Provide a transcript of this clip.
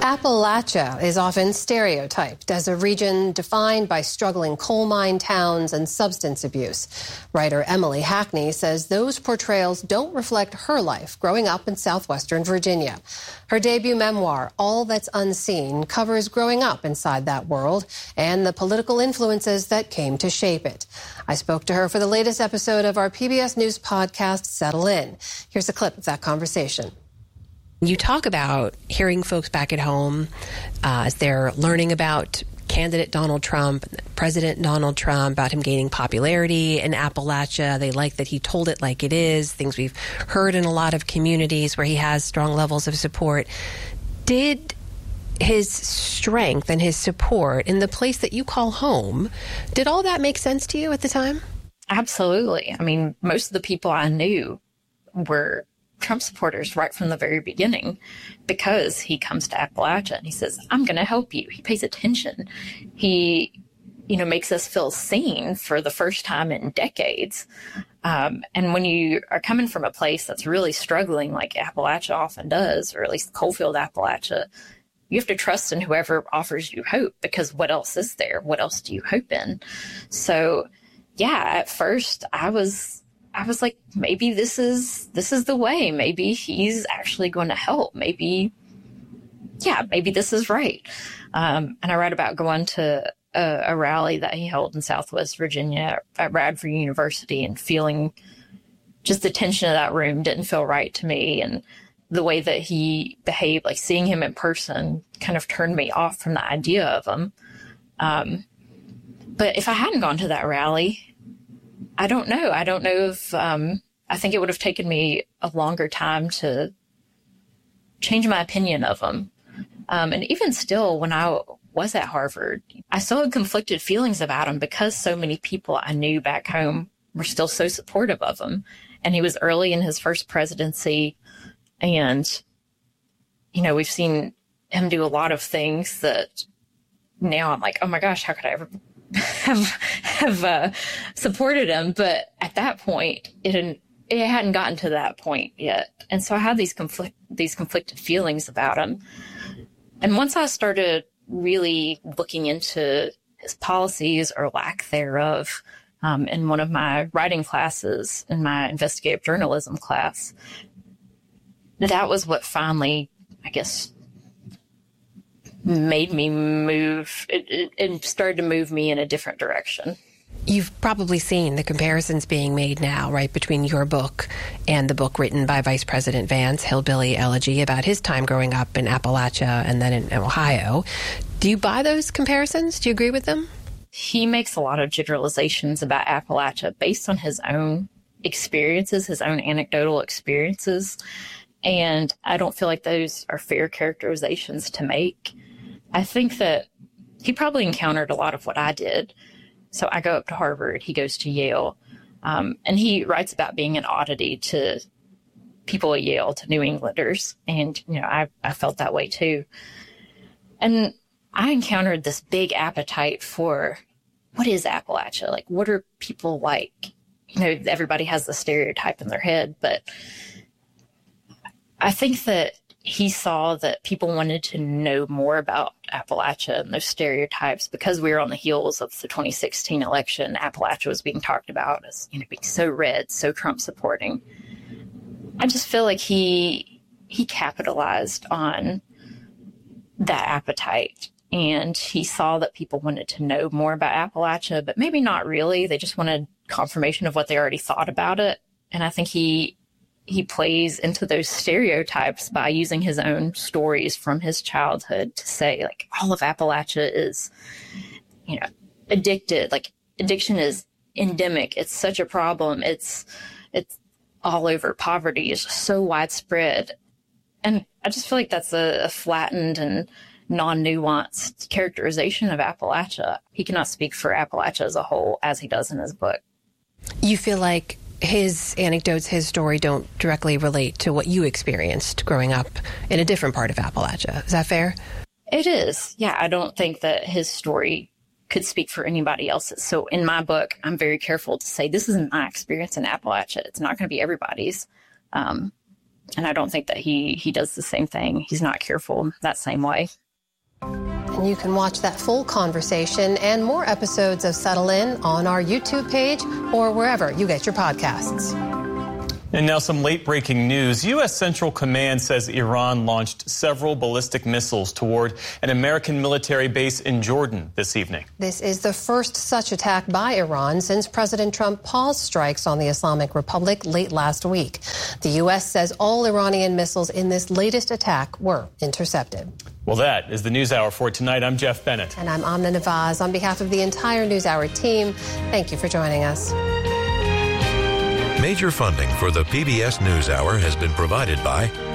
Appalachia is often stereotyped as a region defined by struggling coal mine towns and substance abuse. Writer Emily Hackney says those portrayals don't reflect her life growing up in southwestern Virginia. Her debut memoir, All That's Unseen, covers growing up inside that world and the political influences that came to shape it. I spoke to her for the latest episode of our PBS News podcast, Settle In. Here's a clip of that conversation. You talk about hearing folks back at home as they're learning about candidate Donald Trump, President Donald Trump, about him gaining popularity in Appalachia. They like that he told it like it is, things we've heard in a lot of communities where he has strong levels of support. Did his strength and his support in the place that you call home, did all that make sense to you at the time? Absolutely. I mean, most of the people I knew were Trump supporters right from the very beginning, because he comes to Appalachia and he says, I'm going to help you. He pays attention. He, makes us feel seen for the first time in decades. And when you are coming from a place that's really struggling, like Appalachia often does, or at least coalfield Appalachia, you have to trust in whoever offers you hope, because what else is there? What else do you hope in? So, yeah, at first I was like, maybe this is the way. Maybe he's actually going to help. Maybe this is right. And I read about going to a rally that he held in Southwest Virginia at Radford University and feeling just the tension of that room didn't feel right to me. And the way that he behaved, like seeing him in person, kind of turned me off from the idea of him. But if I hadn't gone to that rally, I don't know. I don't know if, I think it would have taken me a longer time to change my opinion of him. And even still, when I was at Harvard, I still had conflicted feelings about him because so many people I knew back home were still so supportive of him. And he was early in his first presidency. And, we've seen him do a lot of things that now I'm like, oh my gosh, how could I ever have supported him? But at that point, it hadn't gotten to that point yet. And so I had these conflicted feelings about him. And once I started really looking into his policies or lack thereof, in one of my writing classes, in my investigative journalism class, that was what finally, I guess, made me move. It started to move me in a different direction. You've probably seen the comparisons being made now, right, between your book and the book written by Vice President Vance, Hillbilly Elegy, about his time growing up in Appalachia and then in Ohio. Do you buy those comparisons? Do you agree with them? He makes a lot of generalizations about Appalachia based on his own experiences, his own anecdotal experiences. And I don't feel like those are fair characterizations to make. I think that he probably encountered a lot of what I did. So I go up to Harvard, he goes to Yale, and he writes about being an oddity to people at Yale, to New Englanders. And, I felt that way too. And I encountered this big appetite for what is Appalachia? Like, what are people like? Everybody has the stereotype in their head, but I think that he saw that people wanted to know more about Appalachia and those stereotypes because we were on the heels of the 2016 election. Appalachia was being talked about as, being so red, so Trump supporting. I just feel like he capitalized on that appetite, and he saw that people wanted to know more about Appalachia, but maybe not really. They just wanted confirmation of what they already thought about it. And I think he plays into those stereotypes by using his own stories from his childhood to say, like, all of Appalachia is, addicted. Like, addiction is endemic. It's such a problem. It's all over. Poverty is so widespread. And I just feel like that's a flattened and non-nuanced characterization of Appalachia. He cannot speak for Appalachia as a whole, as he does in his book. You feel like his anecdotes, his story don't directly relate to what you experienced growing up in a different part of Appalachia. Is that fair? It is. Yeah, I don't think that his story could speak for anybody else's. So in my book, I'm very careful to say this is my experience in Appalachia. It's not going to be everybody's. And I don't think that he does the same thing. He's not careful that same way. And you can watch that full conversation and more episodes of Settle In on our YouTube page or wherever you get your podcasts. And now some late-breaking news. U.S. Central Command says Iran launched several ballistic missiles toward an American military base in Jordan this evening. This is the first such attack by Iran since President Trump paused strikes on the Islamic Republic late last week. The U.S. says all Iranian missiles in this latest attack were intercepted. Well, that is the NewsHour for tonight. I'm Jeff Bennett. And I'm Amna Nawaz. On behalf of the entire NewsHour team, thank you for joining us. Major funding for the PBS NewsHour has been provided by